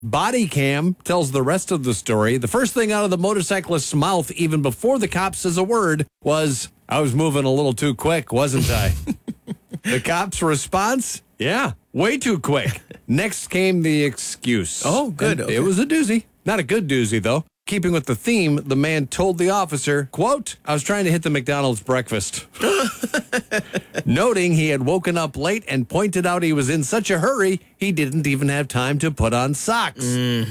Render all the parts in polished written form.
Body cam tells the rest of the story. The first thing out of the motorcyclist's mouth, even before the cop says a word, was, "I was moving a little too quick, wasn't I?" The cop's response, "Yeah, way too quick." Next came the excuse. Oh, good. Okay. It was a doozy. Not a good doozy, though. Keeping with the theme, the man told the officer, quote, "I was trying to hit the McDonald's breakfast." Noting he had woken up late and pointed out he was in such a hurry, he didn't even have time to put on socks.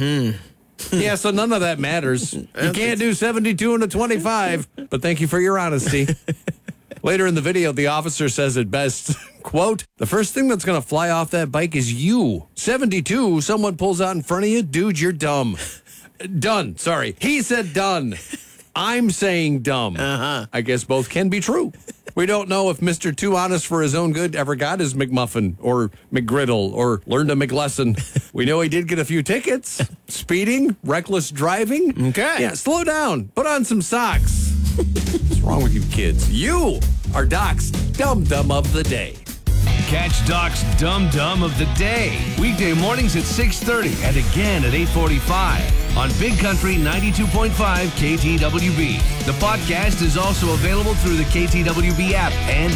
Yeah, so none of that matters. You can't do 72 and a 25, but thank you for your honesty. Later in the video, the officer says it best, quote, "The first thing that's going to fly off that bike is you. 72, someone pulls out in front of you, dude, you're dumb." Done. Sorry. He said done. I'm saying dumb. I guess both can be true. We don't know if Mr. Too Honest for his own good ever got his McMuffin or McGriddle or learned a McLesson. We know he did get a few tickets. Speeding, reckless driving. Okay. Yeah, slow down. Put on some socks. What's wrong with you kids? You are Doc's Dum Dum of the Day. Catch Doc's Dum Dum of the Day. Weekday mornings at 6:30 and again at 8:45 on Big Country 92.5 KTWB. The podcast is also available through the KTWB app and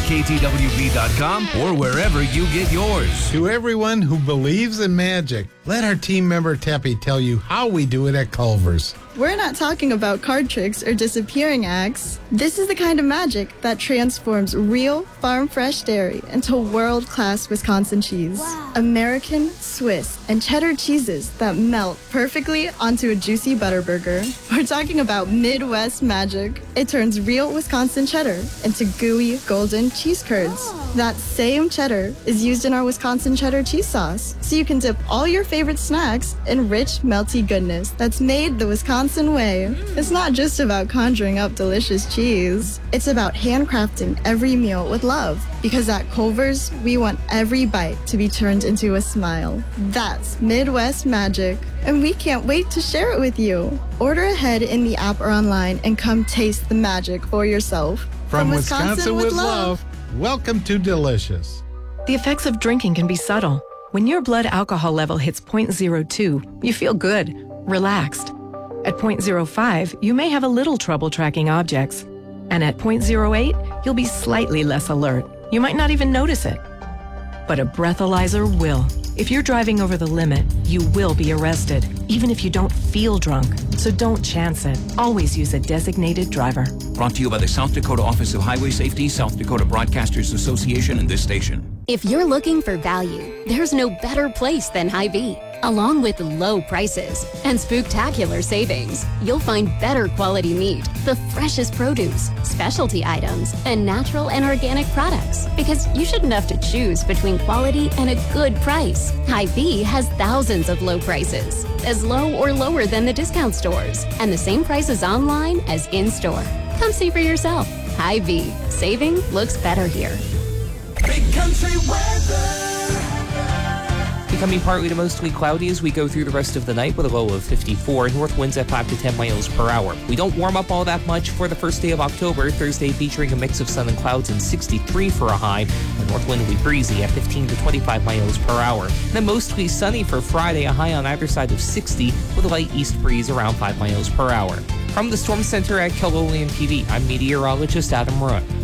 KTWB.com or wherever you get yours. To everyone who believes in magic, let our team member Teppy tell you how we do it at Culver's. We're not talking about card tricks or disappearing acts. This is the kind of magic that transforms real, farm-fresh dairy into world-class Wisconsin cheese. Wow. American, Swiss, and cheddar cheeses that melt perfectly onto a juicy butter burger. We're talking about Midwest magic. It turns real Wisconsin cheddar into gooey, golden cheese curds. Oh. That same cheddar is used in our Wisconsin cheddar cheese sauce, so you can dip all your favorite snacks in rich, melty goodness that's made the Wisconsin way. It's not just about conjuring up delicious cheese. It's about handcrafting every meal with love. Because at Culver's, we want every bite to be turned into a smile. That's Midwest magic. And we can't wait to share it with you. Order ahead in the app or online and come taste the magic for yourself. From Wisconsin with love, welcome to Delicious. The effects of drinking can be subtle. When your blood alcohol level hits 0.02, you feel good, relaxed. At 0.05, you may have a little trouble tracking objects. And at 0.08, you'll be slightly less alert. You might not even notice it. But a breathalyzer will. If you're driving over the limit, you will be arrested, even if you don't feel drunk. So don't chance it. Always use a designated driver. Brought to you by the South Dakota Office of Highway Safety, South Dakota Broadcasters Association, and this station. If you're looking for value, there's no better place than Hy-Vee. Along with low prices and spooktacular savings, you'll find better quality meat, the freshest produce, specialty items, and natural and organic products. Because you shouldn't have to choose between quality and a good price. Hy-Vee has thousands of low prices, as low or lower than the discount stores, and the same prices online as in-store. Come see for yourself. Hy-Vee. Saving looks better here. Big Country weather. Becoming partly to mostly cloudy as we go through the rest of the night with a low of 54, north winds at 5 to 10 miles per hour. We don't warm up all that much for the first day of October, Thursday featuring a mix of sun and clouds and 63 for a high. The north wind will be breezy at 15 to 25 miles per hour. Then mostly sunny for Friday, a high on either side of 60 with a light east breeze around 5 miles per hour. From the Storm Center at Kildolan PD, I'm meteorologist Adam Roy.